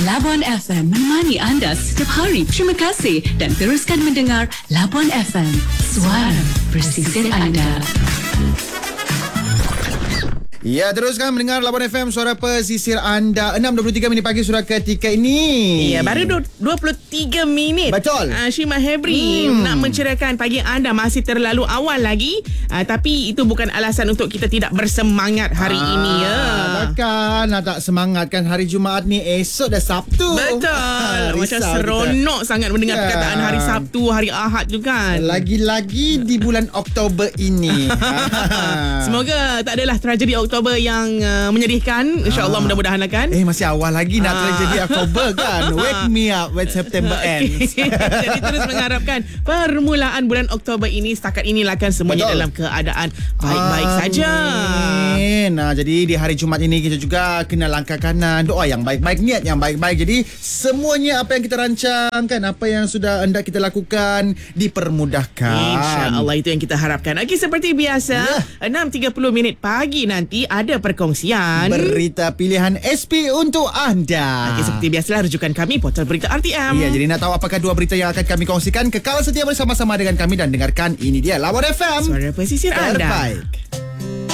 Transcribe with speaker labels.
Speaker 1: Labuan FM menemani anda setiap hari. Terima kasih dan teruskan mendengar Labuan FM, suara bersisir anda.
Speaker 2: Ya, teruskan mendengar Labuan FM, suara pesisir anda. 6.23 minit pagi surat ketika ini.
Speaker 3: Ya, baru 23 minit.
Speaker 2: Betul.
Speaker 3: Syima Hebri nak mencerahkan pagi anda masih terlalu awal lagi. Tapi itu bukan alasan untuk kita tidak bersemangat hari ini ya.
Speaker 2: Takkan nak tak semangat kan, hari Jumaat ni, esok dah Sabtu.
Speaker 3: Betul. Macam seronok sangat mendengar perkataan hari Sabtu, hari Ahad tu kan.
Speaker 2: Lagi-lagi di bulan Oktober ini.
Speaker 3: Semoga tak adalah tragedi Oktober yang menyedihkan. InsyaAllah mudah-mudahan kan.
Speaker 2: Masih awal lagi nak tragedi Oktober kan. Wake me up when September ends.
Speaker 3: Jadi terus mengharapkan permulaan bulan Oktober ini setakat ini akan semuanya dalam keadaan baik-baik saja.
Speaker 2: Nah, jadi di hari Jumaat ini kita juga kena langkah kanan, doa yang baik-baik, niat yang baik-baik. Jadi semuanya apa yang kita rancangkan, apa yang sudah hendak kita lakukan dipermudahkan.
Speaker 3: InsyaAllah itu yang kita harapkan. Okey, seperti biasa 6.30 minit pagi nanti ada perkongsian
Speaker 2: berita pilihan SP untuk anda.
Speaker 3: Okey, seperti biasalah rujukan kami Portal Berita RTM.
Speaker 2: Ya, jadi nak tahu apakah dua berita yang akan kami kongsikan, kekal setia bersama-sama dengan kami dan dengarkan ini dia Labuan FM,
Speaker 3: suara pesisir anda.
Speaker 2: terbaik.